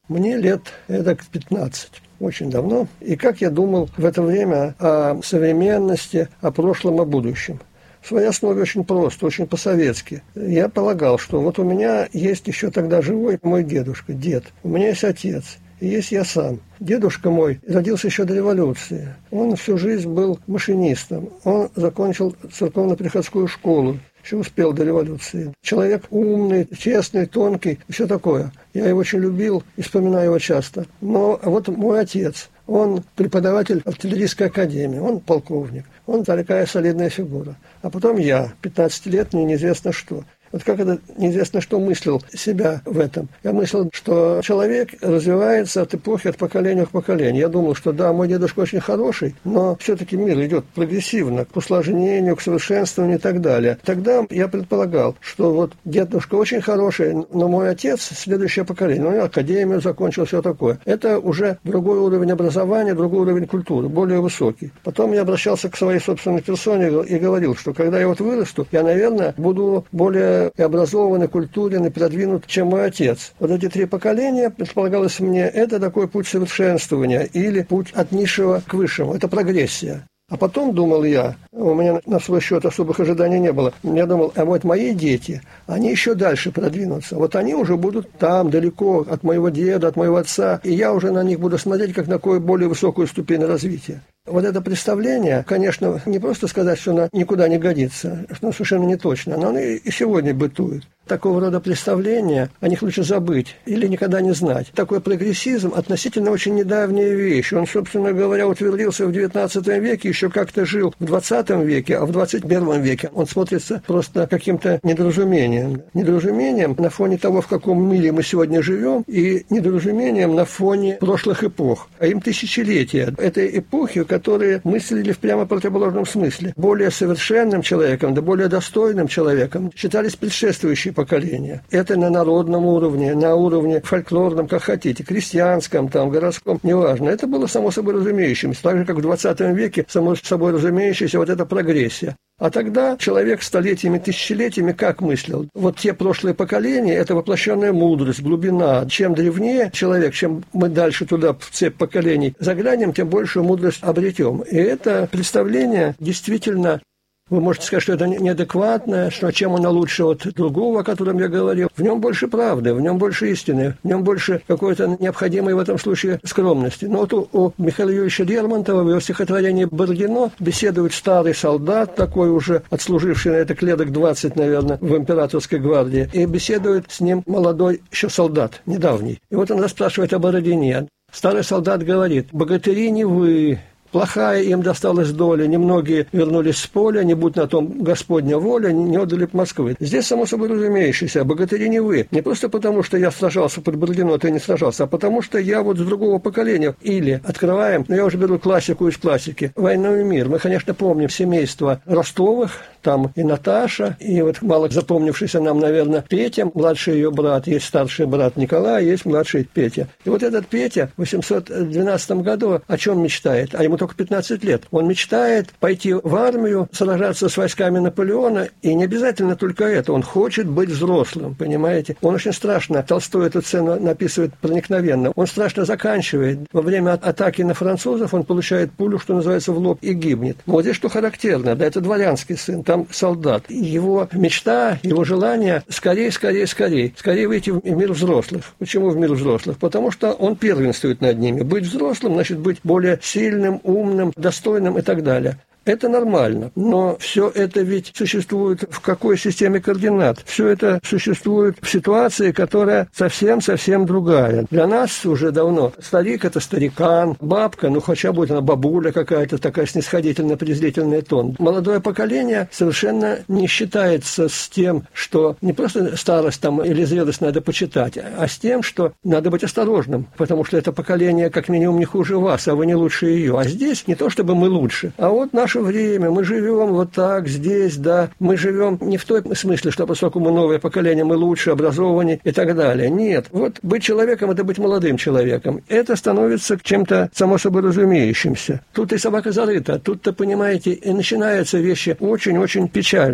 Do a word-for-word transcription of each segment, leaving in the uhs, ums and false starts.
Мне лет эдак пятнадцать. Очень давно. И как я думал в это время о современности, о прошлом, о будущем. В своей основе очень просто, очень по-советски. Я полагал, что вот у меня есть еще тогда живой мой дедушка, дед. У меня есть отец. И есть я сам. Дедушка мой родился еще до революции. Он всю жизнь был машинистом. Он закончил церковно-приходскую школу. Еще успел до революции. Человек умный, честный, тонкий, все такое. Я его очень любил и вспоминаю его часто. Но вот мой отец, он преподаватель артиллерийской академии, он полковник. Он такая солидная фигура. А потом я, пятнадцатилетний, неизвестно что. Вот как это неизвестно что мыслил себя в этом. Я мыслил, что человек развивается от эпохи, от поколения к поколению. Я думал, что да, мой дедушка очень хороший, но все-таки мир идет прогрессивно, к усложнению, к совершенствованию и так далее. Тогда я предполагал, что вот дедушка очень хороший, но мой отец следующее поколение. Он академию закончил, все такое. Это уже другой уровень образования, другой уровень культуры, более высокий. Потом я обращался к своей собственной персоне и говорил, что когда я вот вырасту, я, наверное, буду более и образованный, культурный, продвинут, чем мой отец. Вот эти три поколения, предполагалось мне, это такой путь совершенствования или путь от низшего к высшему. Это прогрессия. А потом, думал я, у меня на свой счет особых ожиданий не было, я думал, а вот мои дети, они еще дальше продвинутся. Вот они уже будут там, далеко от моего деда, от моего отца, и я уже на них буду смотреть, как на какую более высокую ступень развития. Вот это представление, конечно, не просто сказать, что оно никуда не годится, что оно совершенно не точно, но оно и сегодня бытует. Такого рода представления, о них лучше забыть или никогда не знать. Такой прогрессизм относительно очень недавняя вещь. Он, собственно говоря, утвердился в девятнадцатом веке, еще как-то жил в двадцатом веке, а в двадцать первом веке он смотрится просто каким-то недоразумением. Недоразумением на фоне того, в каком мире мы сегодня живем, и недоразумением на фоне прошлых эпох. А им тысячелетия. Этой эпохи, которые мыслили в прямо противоположном смысле. Более совершенным человеком, да более достойным человеком считались предшествующие поколения. Это на народном уровне, на уровне фольклорном, как хотите, крестьянском, там, городском, неважно. Это было само собой разумеющимся. Так же, как в двадцатом веке, само собой разумеющаяся вот эта прогрессия. А тогда человек столетиями, тысячелетиями как мыслил? Вот те прошлые поколения – это воплощенная мудрость, глубина. Чем древнее человек, чем мы дальше туда, в цепь поколений, заглянем, тем большую мудрость обретем. И это представление действительно... Вы можете сказать, что это неадекватное, что чем оно лучше от другого, о котором я говорил. В нем больше правды, в нем больше истины, в нем больше какой-то необходимой в этом случае скромности. Но вот у, у Михаила Юрьевича Лермонтова в его стихотворении «Бородино» беседует старый солдат, такой уже отслуживший на это леток двадцать, наверное, в императорской гвардии, и беседует с ним молодой еще солдат, недавний. И вот он расспрашивает о Бородине. Старый солдат говорит: «Богатыри не вы». Плохая им досталась доля, немногие вернулись с поля, не будь на том Господня воля, не отдали б Москвы. Здесь, само собой разумеющееся, богатыри не вы. Не просто потому, что я сражался под Бородино, ты не сражался, а потому, что я вот с другого поколения. Или открываем, но я уже беру классику из классики, «Войну и мир». Мы, конечно, помним семейство Ростовых, там и Наташа, и вот мало запомнившийся нам, наверное, Петя, младший ее брат, есть старший брат Николай, есть младший Петя. И вот этот Петя в восемьсот двенадцатом году о чем мечтает? А ему только пятнадцать лет. Он мечтает пойти в армию, сражаться с войсками Наполеона, и не обязательно только это. Он хочет быть взрослым, понимаете? Он очень страшно, Толстой эту сцену написывает проникновенно, он страшно заканчивает. Во время атаки на французов он получает пулю, что называется, в лоб и гибнет. Но вот здесь что характерно, да, это дворянский сын, там солдат. Его мечта, его желание скорее, скорее, скорее, скорее выйти в мир взрослых. Почему в мир взрослых? Потому что он первенствует над ними. Быть взрослым значит быть более сильным, умным, достойным и так далее. Это нормально, но все это ведь существует в какой системе координат? Все это существует в ситуации, которая совсем-совсем другая. Для нас уже давно старик – это старикан, бабка, ну хотя будет она бабуля какая-то, такая снисходительно-презрительный тон. Молодое поколение совершенно не считается с тем, что не просто старость там или зрелость надо почитать, а с тем, что надо быть осторожным, потому что это поколение как минимум не хуже вас, а вы не лучше ее. А здесь не то, чтобы мы лучше, а вот наш время, мы живем вот так, здесь, да, мы живем не в том смысле, что поскольку мы новое поколение, мы лучше, образованнее и так далее. Нет, вот быть человеком – это быть молодым человеком. Это становится чем-то само собой разумеющимся. Тут и собака зарыта, тут-то, понимаете, и начинаются вещи очень-очень печальные.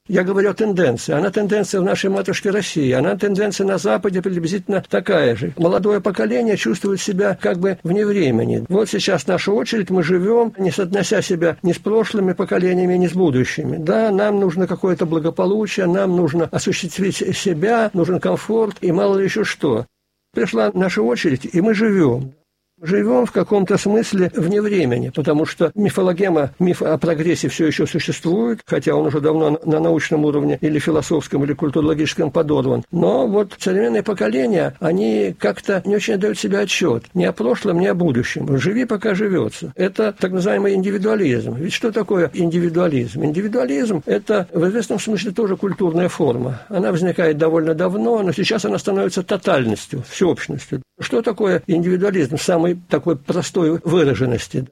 Я говорю о тенденции. Она тенденция в нашей матушке России. Она тенденция на Западе приблизительно такая же. Молодое поколение чувствует себя как бы вне времени. Вот сейчас наша очередь, мы живем, не соотнося себя ни с прошлыми поколениями, ни с будущими. Да, нам нужно какое-то благополучие, нам нужно осуществить себя, нужен комфорт и мало ли еще что. Пришла наша очередь, и мы живем. Живем в каком-то смысле вне времени, потому что мифологема, миф о прогрессе все еще существует, хотя он уже давно на научном уровне или философском, или культурологическом подорван. Но вот современные поколения, они как-то не очень дают себе отчет ни о прошлом, ни о будущем. Живи, пока живется. Это так называемый индивидуализм. Ведь что такое индивидуализм? Индивидуализм – это в известном смысле тоже культурная форма. Она возникает довольно давно, но сейчас она становится тотальностью, всеобщностью. Что такое индивидуализм в самой такой простой выраженности?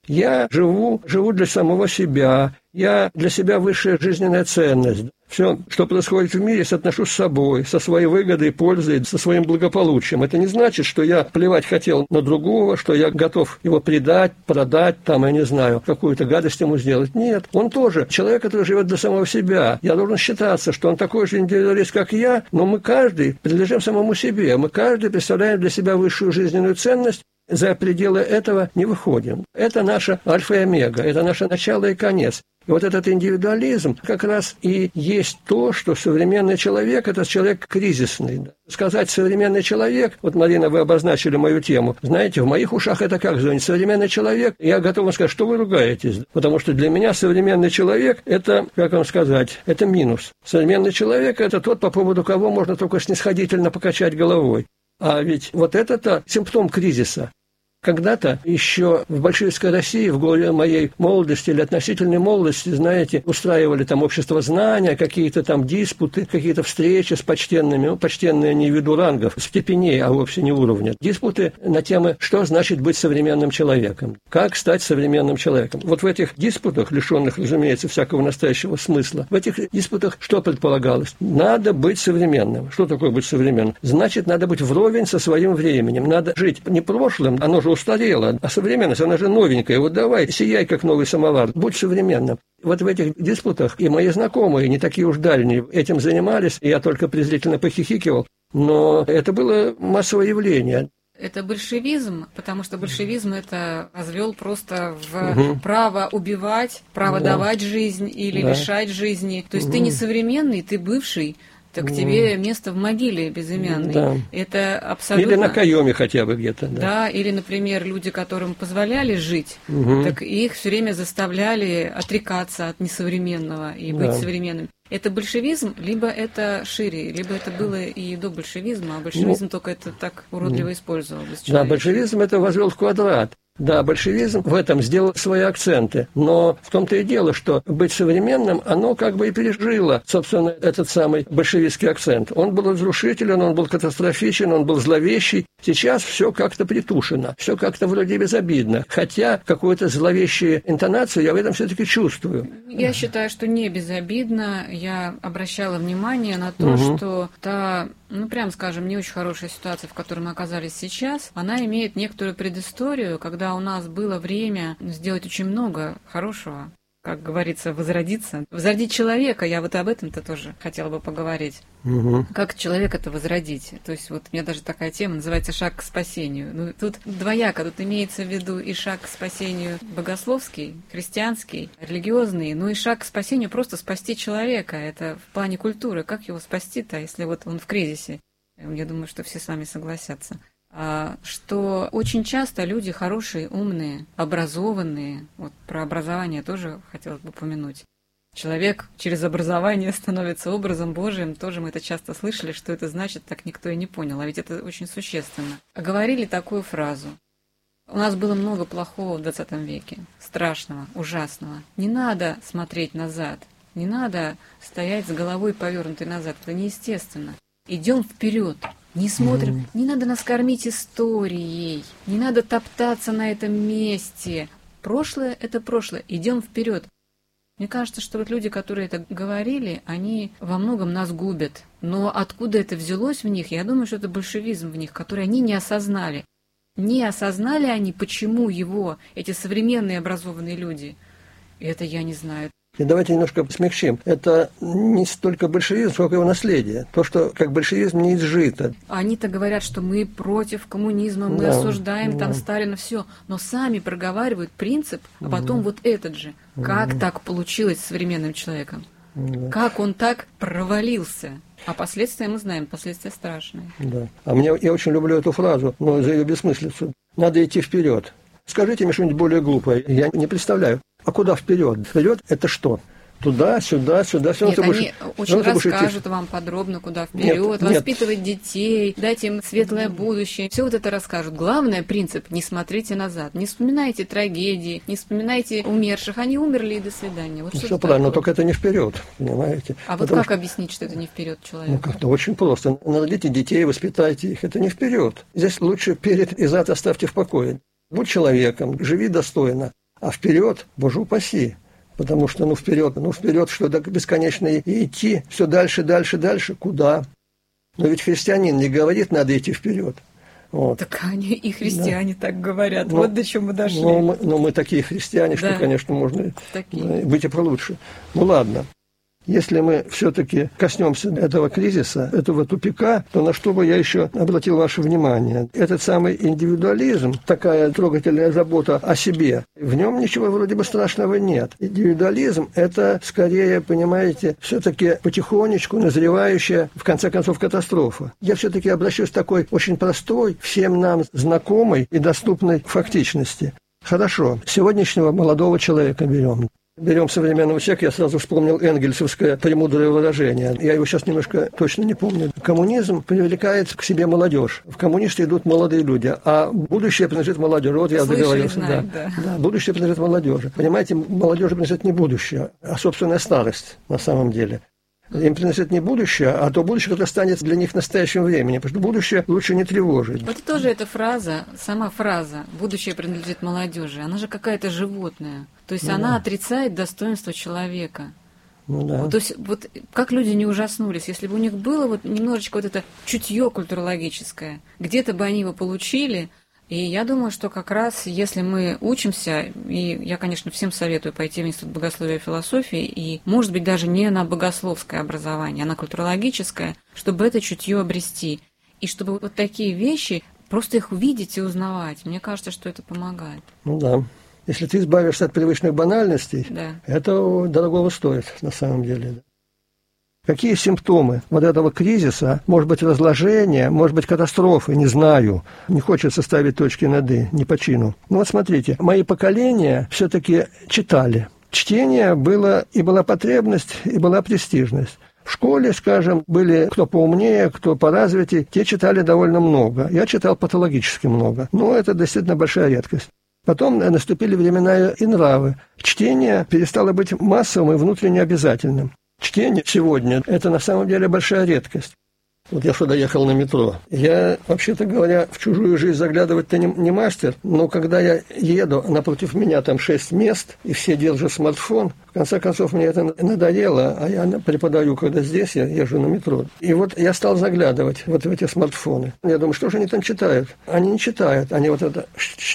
Я живу, живу для самого себя, я для себя высшая жизненная ценность. Все, что происходит в мире, соотношу с собой, со своей выгодой, пользой, со своим благополучием. Это не значит, что я плевать хотел на другого, что я готов его предать, продать, там, я не знаю, какую-то гадость ему сделать. Нет, он тоже человек, который живет для самого себя. Я должен считаться, что он такой же индивидуалист, как я, но мы каждый принадлежим самому себе. Мы каждый представляем для себя высшую жизненную ценность, за пределы этого не выходим. Это наша альфа и омега, это наше начало и конец. И вот этот индивидуализм как раз и есть то, что современный человек – это человек кризисный. Сказать «современный человек», вот, Марина, вы обозначили мою тему, знаете, в моих ушах это как звонит? Современный человек, я готов вам сказать, что вы ругаетесь, потому что для меня современный человек – это, как вам сказать, это минус. Современный человек – это тот, по поводу кого можно только снисходительно покачать головой. А ведь вот это-то симптом кризиса. Когда-то еще в большевистской России, в годы моей молодости или относительной молодости, знаете, устраивали там общество знания, какие-то там диспуты, какие-то встречи с почтенными, ну, почтенные не в виду рангов, степеней, а вовсе не уровня. Диспуты на темы, что значит быть современным человеком, как стать современным человеком. Вот в этих диспутах, лишенных, разумеется, всякого настоящего смысла, в этих диспутах что предполагалось? Надо быть современным. Что такое быть современным? Значит, надо быть вровень со своим временем. Надо жить не прошлым, оно же устарела, а современность, она же новенькая. Вот давай, сияй, как новый самовар, будь современным. Вот в этих диспутах и мои знакомые, не такие уж дальние, этим занимались, и я только презрительно похихикивал, но это было массовое явление. Это большевизм, потому что большевизм это возвел просто в угу. право убивать, право да. давать жизнь или да. лишать жизни. То есть угу. ты не современный, ты бывший. Так mm. тебе место в могиле безымянной. Да. Это абсолютно... Или на каеме хотя бы где-то. Да. да, или, например, люди, которым позволяли жить, угу. так их все время заставляли отрекаться от несовременного и быть да. современным. Это большевизм, либо это шире, либо это было и до большевизма, а большевизм ну, только это так уродливо использовал. Да, большевизм это возвел в квадрат. Да, большевизм в этом сделал свои акценты, но в том-то и дело, что быть современным, оно как бы и пережило, собственно, этот самый большевистский акцент. Он был разрушителен, он был катастрофичен, он был зловещий. Сейчас все как-то притушено, все как-то вроде безобидно, хотя какую-то зловещую интонацию я в этом все-таки чувствую. Я считаю, что не безобидно. Я обращала внимание на то, угу. что та... ну, прям скажем, не очень хорошая ситуация, в которой мы оказались сейчас, она имеет некоторую предысторию, когда у нас было время сделать очень много хорошего, как говорится, возродиться. Возродить человека, я вот об этом-то тоже хотела бы поговорить. Угу. Как человека это возродить? То есть вот у меня даже такая тема называется «Шаг к спасению». Ну, тут двояко, тут имеется в виду и шаг к спасению богословский, христианский, религиозный, ну и шаг к спасению просто спасти человека. Это в плане культуры. Как его спасти-то, если вот он в кризисе? Я думаю, что все с вами согласятся. Что очень часто люди хорошие, умные, образованные, вот про образование тоже хотелось бы упомянуть. Человек через образование становится образом Божиим, тоже мы это часто слышали, что это значит, так никто и не понял, а ведь это очень существенно. А говорили такую фразу. У нас было много плохого в двадцатом веке, страшного, ужасного. Не надо смотреть назад, не надо стоять с головой повернутой назад, это неестественно. Идем вперед. Не смотрим, mm. не надо нас кормить историей, не надо топтаться на этом месте. Прошлое – это прошлое, идем вперед. Мне кажется, что вот люди, которые это говорили, они во многом нас губят. Но откуда это взялось в них, я думаю, что это большевизм в них, который они не осознали. Не осознали они, почему его, эти современные образованные люди, это я не знаю. И давайте немножко смягчим. Это не столько большевизм, сколько его наследие. То, что как большевизм не изжито. Они-то говорят, что мы против коммунизма, мы да, осуждаем да. там Сталина, все. Но сами проговаривают принцип, а потом да. вот этот же. Как да. так получилось с современным человеком? Да. Как он так провалился? А последствия мы знаем, последствия страшные. Да. А мне, я очень люблю эту фразу, но за ее бессмыслицу. Надо идти вперед. Скажите мне что-нибудь более глупое. Я не представляю. А куда вперед? Вперед это что? Туда, сюда, сюда. Все нет, они будешь, очень расскажут идти. вам подробно, куда вперед, воспитывать нет. детей, дать им светлое будущее. Все вот это расскажут. Главный принцип – не смотрите назад, не вспоминайте трагедии, не вспоминайте умерших. Они умерли, и до свидания. Вот все правильно, но только это не вперед, понимаете? А вот Потому как что... объяснить, что это не вперед человека? Ну, как-то очень просто. Найдите детей, воспитайте их. Это не вперед. Здесь лучше перед и зад оставьте в покое. Будь человеком, живи достойно. А вперед, боже упаси, потому что ну вперед, ну вперед, что до бесконечно и идти, все дальше, дальше, дальше, куда? Но ведь христианин не говорит, надо идти вперед. Вот. Так они и христиане да. так говорят, но, вот до чего мы дошли. Но мы, но мы такие христиане, да. что, конечно, можно такие. быть и получше. Ну ладно. Если мы все-таки коснемся этого кризиса, этого тупика, то на что бы я еще обратил ваше внимание? Этот самый индивидуализм, такая трогательная забота о себе, в нем ничего вроде бы страшного нет. Индивидуализм – это скорее, понимаете, все-таки потихонечку назревающая, в конце концов, катастрофа. Я все-таки обращусь к такой очень простой, всем нам знакомой и доступной фактичности. Хорошо, сегодняшнего молодого человека берем. Берем современного человека, я сразу вспомнил энгельсовское премудрое выражение. Я его сейчас немножко точно не помню. Коммунизм привлекает к себе молодежь. В коммунисты идут молодые люди, а будущее принадлежит молодежи. Вот я договорился. Знаем, да. Да. Да, будущее принадлежит молодежи. Понимаете, молодежи принадлежит не будущее, а собственная старость на самом деле. Им принадлежит не будущее, а то будущее, которое станет для них настоящим временем. Потому что будущее лучше не тревожить. Вот тоже эта фраза, сама фраза «будущее принадлежит молодежи», она же какая-то животная. То есть ну, она да. отрицает достоинство человека. Ну, да. То есть вот как люди не ужаснулись, если бы у них было вот немножечко вот это чутье культурологическое, где-то бы они его получили. И я думаю, что как раз если мы учимся, и я, конечно, всем советую пойти в Институт богословия и философии, и, может быть, даже не на богословское образование, а на культурологическое, чтобы это чутье обрести. И чтобы вот такие вещи, просто их увидеть и узнавать. Мне кажется, что это помогает. Ну да. Если ты избавишься от привычных банальностей, да. это дорогого стоит на самом деле. Какие симптомы вот этого кризиса? Может быть, разложение, может быть, катастрофы, не знаю. Не хочется ставить точки над «и», не по чину. Ну вот смотрите, мои поколения все-таки читали. Чтение было, и была потребность, и была престижность. В школе, скажем, были кто поумнее, кто поразвитее, те читали довольно много. Я читал патологически много, но это действительно большая редкость. Потом наступили времена и нравы. Чтение перестало быть массовым и внутренне обязательным. Чтение сегодня – это на самом деле большая редкость. Вот я сюда ехал на метро. Я, вообще-то говоря, в чужую жизнь заглядывать-то не, не мастер, но когда я еду, напротив меня там шесть мест, и все держат смартфон, в конце концов мне это надоело, а я преподаю, когда здесь, я езжу на метро. И вот я стал заглядывать вот в эти смартфоны. Я думаю, что же они там читают? Они не читают, они вот это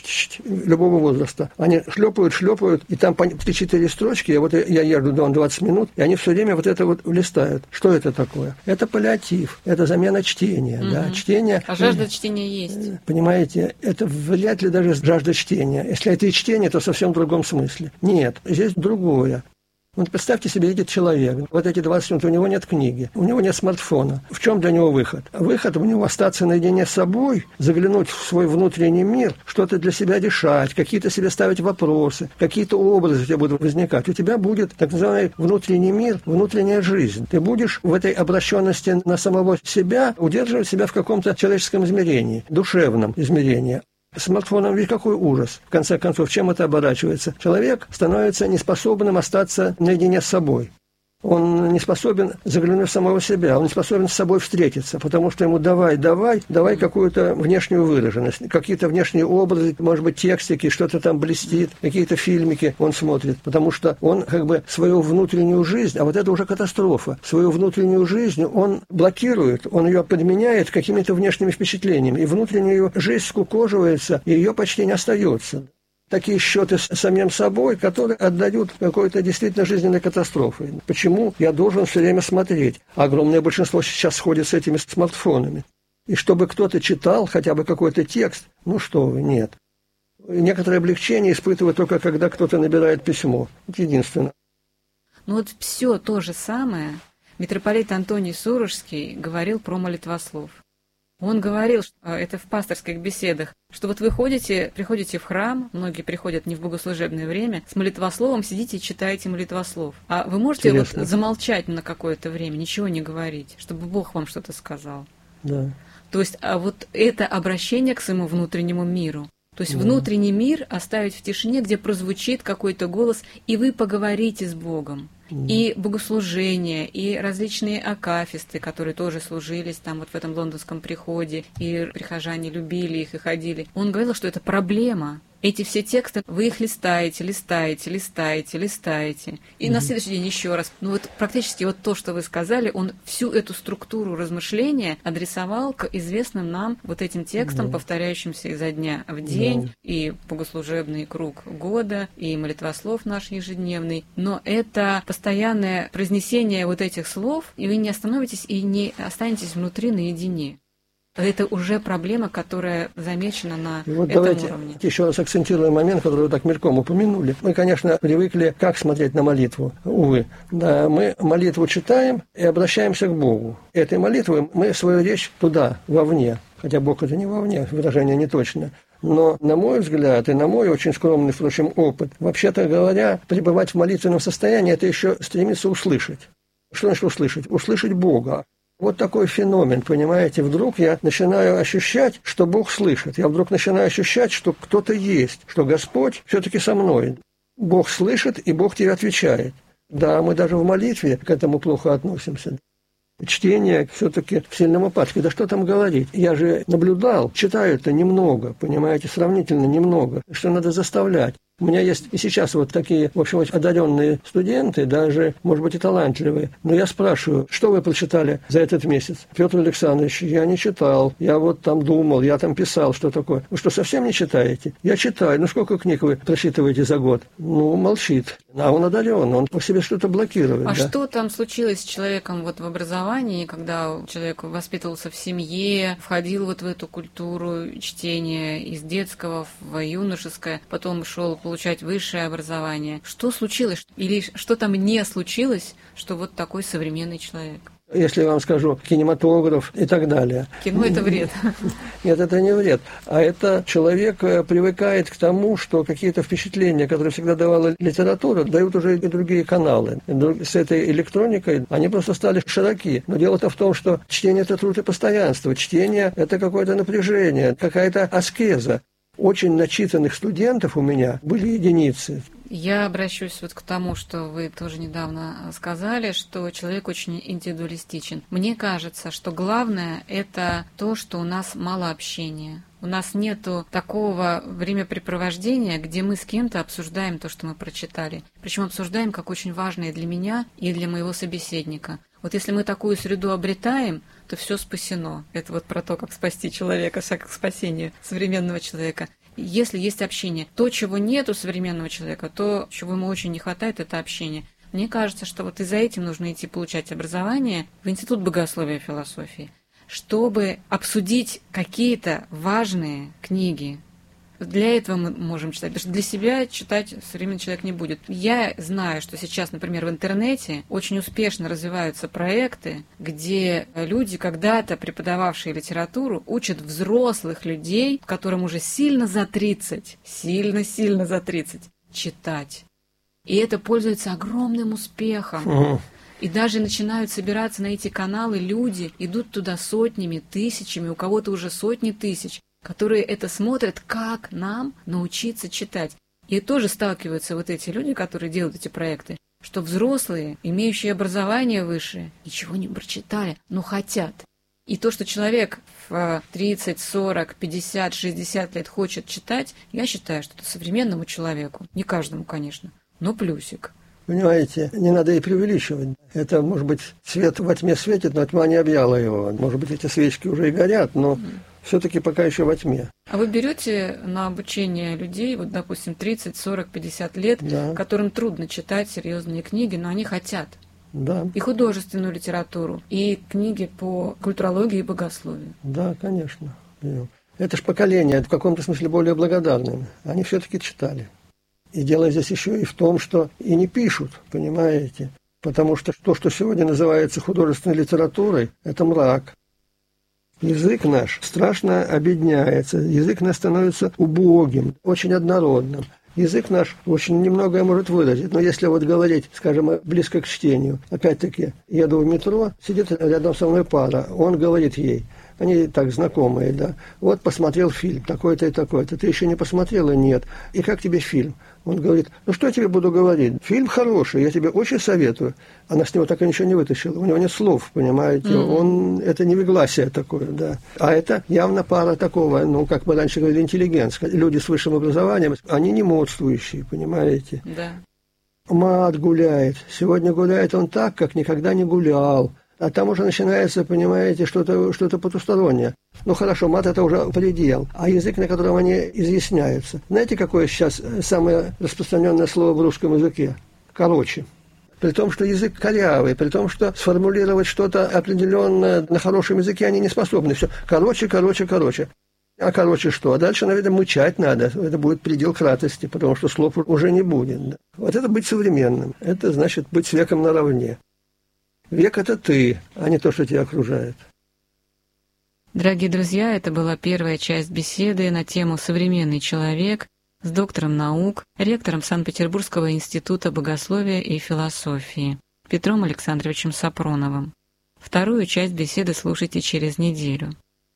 любого возраста. Они шлепают, шлепают, и там по три-четыре строчки, я вот я езжу двадцать минут, и они все время вот это вот листают. Что это такое? Это паллиатив, это замена чтения, mm-hmm. да, чтение. А жажда чтения есть. Понимаете, это вряд ли даже жажда чтения. Если это и чтение, то совсем в другом смысле. Нет, здесь другое. Вот представьте себе, едет человек, вот эти двадцать минут, у него нет книги, у него нет смартфона. В чем для него выход? Выход у него остаться наедине с собой, заглянуть в свой внутренний мир, что-то для себя решать, какие-то себе ставить вопросы, какие-то образы у тебя будут возникать. У тебя будет так называемый внутренний мир, внутренняя жизнь. Ты будешь в этой обращенности на самого себя удерживать себя в каком-то человеческом измерении, душевном измерении. Смартфоном ведь какой ужас. В конце концов, чем это оборачивается? Человек становится неспособным остаться наедине с собой. Он не способен заглянуть в самого себя, он не способен с собой встретиться, потому что ему давай, давай, давай какую-то внешнюю выраженность, какие-то внешние образы, может быть, текстики, что-то там блестит, какие-то фильмики он смотрит, потому что он как бы свою внутреннюю жизнь, а вот это уже катастрофа, свою внутреннюю жизнь он блокирует, он ее подменяет какими-то внешними впечатлениями, и внутренняя жизнь скукоживается, и ее почти не остается. такие счеты с самим собой, которые отдают какой-то действительно жизненной катастрофой. Почему я должен все время смотреть? Огромное большинство сейчас ходит с этими смартфонами. И чтобы кто-то читал хотя бы какой-то текст, ну что вы, нет. Некоторое облегчение испытываю только, когда кто-то набирает письмо. Это единственное. Ну вот все то же самое митрополит Антоний Сурожский говорил про молитвослов. Он говорил, что это в пасторских беседах, что вот вы ходите, приходите в храм, многие приходят не в богослужебное время, с молитвословом сидите и читаете молитвослов. А вы можете вот замолчать на какое-то время, ничего не говорить, чтобы Бог вам что-то сказал. Да. То есть а вот это обращение к своему внутреннему миру. То есть да. Внутренний мир оставить в тишине, где прозвучит какой-то голос, и вы поговорите с Богом. И богослужения, и различные акафисты, которые тоже служились там вот в этом лондонском приходе, и прихожане любили их и ходили. Он говорил, что это проблема. Эти все тексты, вы их листаете, листаете, листаете, листаете. И mm-hmm. на следующий день еще раз. Ну вот практически вот то, что вы сказали, он всю эту структуру размышления адресовал к известным нам вот этим текстам, mm-hmm. повторяющимся изо дня в день, mm-hmm. и богослужебный круг года, и молитвослов наш ежедневный. Но это постоянное произнесение вот этих слов, и вы не остановитесь и не останетесь внутри наедине. Это уже проблема, которая замечена на и вот этом давайте уровне. Еще раз акцентируем момент, который вы так мельком упомянули. Мы, конечно, привыкли как смотреть на молитву. Увы, да, мы молитву читаем и обращаемся к Богу. Этой молитвой мы свою речь туда, вовне. Хотя Бог это не вовне, выражение не точно. Но, на мой взгляд, и на мой очень скромный, впрочем, опыт, вообще-то говоря, пребывать в молитвенном состоянии – это еще стремиться услышать. Что значит услышать? Услышать Бога. Вот такой феномен, понимаете, вдруг я начинаю ощущать, что Бог слышит. Я вдруг начинаю ощущать, что кто-то есть, что Господь все-таки со мной. Бог слышит, и Бог тебе отвечает. Да, мы даже в молитве к этому плохо относимся. Чтение все-таки в сильном упадке. Да что там говорить? Я же наблюдал, читаю-то немного, понимаете, сравнительно немного, что надо заставлять. У меня есть и сейчас вот такие, в общем, одаренные студенты, даже, может быть, и талантливые. Но я спрашиваю, что вы прочитали за этот месяц? Петр Александрович, я не читал, я вот там думал, я там писал, что такое. Вы что, совсем не читаете? Я читаю. Ну, сколько книг вы прочитываете за год? Ну, молчит. А он одарен, он по себе что-то блокирует. А да? что там случилось с человеком вот в образовании, когда человек воспитывался в семье, входил вот в эту культуру чтения из детского в юношеское, потом шел получать высшее образование? Что случилось? Или что там не случилось, что вот такой современный человек? Если я вам скажу, кинематограф и так далее. Кино – это вред. Нет, это не вред. А это человек привыкает к тому, что какие-то впечатления, которые всегда давала литература, дают уже и другие каналы. С этой электроникой они просто стали широки. Но дело-то в том, что чтение – это труд и постоянство. Чтение – это какое-то напряжение, какая-то аскеза. Очень начитанных студентов у меня были единицы. Я обращусь вот к тому, что вы тоже недавно сказали, что человек очень индивидуалистичен. Мне кажется, что главное – это то, что у нас мало общения. У нас нету такого времяпрепровождения, где мы с кем-то обсуждаем то, что мы прочитали. Причем обсуждаем как очень важное для меня и для моего собеседника. Вот если мы такую среду обретаем, то все спасено. Это вот про то, как спасти человека, шаг к спасению современного человека. Если есть общение, то, чего нет у современного человека, то, чего ему очень не хватает, это общение. Мне кажется, что вот и за этим нужно идти получать образование в Институт богословия и философии, чтобы обсудить какие-то важные книги. Для этого мы можем читать, потому что для себя читать современный человек не будет. Я знаю, что сейчас, например, в интернете очень успешно развиваются проекты, где люди, когда-то преподававшие литературу, учат взрослых людей, которым уже сильно за тридцать, сильно-сильно за тридцать, читать. И это пользуется огромным успехом. Угу. И даже начинают собираться на эти каналы люди, идут туда сотнями, тысячами, у кого-то уже сотни тысяч, которые это смотрят, как нам научиться читать. И тоже сталкиваются вот эти люди, которые делают эти проекты, что взрослые, имеющие образование высшее, ничего не прочитали, но хотят. И то, что человек в тридцать, сорок, пятьдесят, шестьдесят лет хочет читать, я считаю, что это современному человеку, не каждому, конечно, но плюсик. Понимаете, не надо и преувеличивать. Это, может быть, свет во тьме светит, но тьма не объяла его. Может быть, эти свечки уже и горят, но mm. все-таки пока еще во тьме. А вы берете на обучение людей, вот, допустим, тридцать, сорок, пятьдесят лет, да. которым трудно читать серьезные книги, но они хотят. Да. И художественную литературу, и книги по культурологии и богословию. Да, конечно. Это ж поколение, в каком-то смысле более благодарным. Они все-таки читали. И дело здесь еще и в том, что и не пишут, понимаете? Потому что то, что сегодня называется художественной литературой, это мрак. Язык наш страшно обедняется, язык наш становится убогим, очень однородным. Язык наш очень немногое может выразить, но если вот говорить, скажем, близко к чтению, опять-таки, еду в метро, сидит рядом со мной пара, он говорит ей, они так знакомые, да, вот посмотрел фильм, такой-то и такой-то, ты еще не посмотрела? Нет. И как тебе фильм? Он говорит, ну что я тебе буду говорить? Фильм хороший, я тебе очень советую. Она с него так и ничего не вытащила, у него нет слов, понимаете, mm-hmm. он, это не невегласие такое, да. А это явно пара такого, ну, как мы раньше говорили, интеллигентская, люди с высшим образованием, они не модствующие, понимаете. Да. Мат гуляет, сегодня гуляет он так, как никогда не гулял. А там уже начинается, понимаете, что-то, что-то потустороннее. Ну хорошо, мат это уже предел, а язык, на котором они изъясняются. Знаете, какое сейчас самое распространенное слово в русском языке? Короче. При том, что язык корявый, при том, что сформулировать что-то определенное на хорошем языке они не способны. Все короче, короче, короче. А короче что? А дальше, наверное, мычать надо. Это будет предел кратости, потому что слов уже не будет. Вот это быть современным. Это значит быть с веком наравне. Век – это ты, а не то, что тебя окружает. Дорогие друзья, это была первая часть беседы на тему «Современный человек» с доктором наук, ректором Санкт-Петербургского института богословия и философии Петром Александровичем Сапроновым. Вторую часть беседы слушайте через неделю.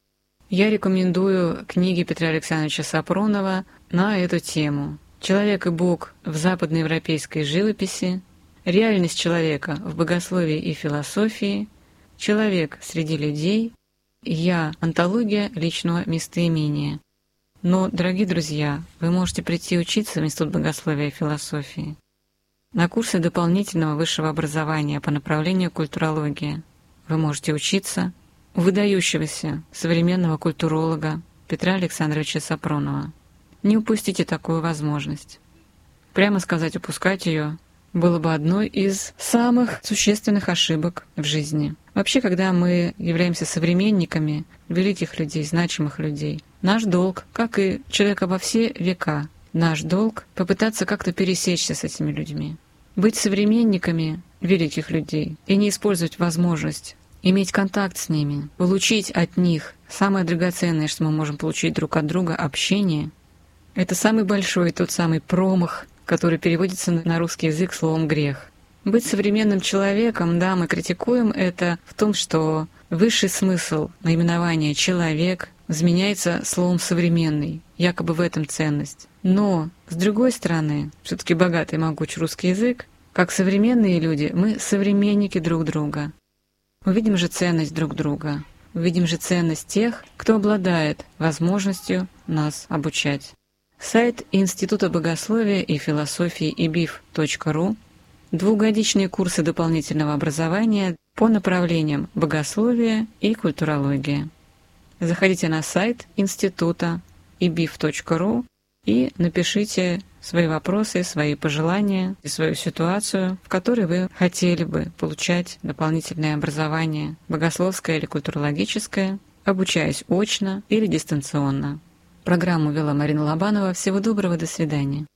Я рекомендую книги Петра Александровича Сапронова на эту тему «Человек и Бог в западноевропейской живописи», «Реальность человека в богословии и философии», «Человек среди людей», «Я. Антология личного местоимения». Но, дорогие друзья, вы можете прийти учиться в Институт богословия и философии на курсы дополнительного высшего образования по направлению культурология. Вы можете учиться у выдающегося современного культуролога Петра Александровича Сапронова. Не упустите такую возможность. Прямо сказать, упускать ее было бы одной из самых существенных ошибок в жизни. Вообще, когда мы являемся современниками великих людей, значимых людей, наш долг, как и человека во все века, наш долг попытаться как-то пересечься с этими людьми, быть современниками великих людей и не использовать возможность иметь контакт с ними, получить от них самое драгоценное, что мы можем получить друг от друга — общение. Это самый большой, тот самый промах, который переводится на русский язык словом «грех». Быть современным человеком, да, мы критикуем это в том, что высший смысл наименования «человек» заменяется словом «современный», якобы в этом ценность. Но, с другой стороны, все-таки богатый и могучий русский язык, как современные люди, мы современники друг друга. Увидим же ценность друг друга, увидим же ценность тех, кто обладает возможностью нас обучать. Сайт Института богословия и философии и би и эф точка ру, двухгодичные курсы дополнительного образования по направлениям богословия и культурология. Заходите на сайт Института и би и эф точка ру и напишите свои вопросы, свои пожелания и свою ситуацию, в которой вы хотели бы получать дополнительное образование, богословское или культурологическое, обучаясь очно или дистанционно. Программу вела Марина Лобанова. Всего доброго, до свидания.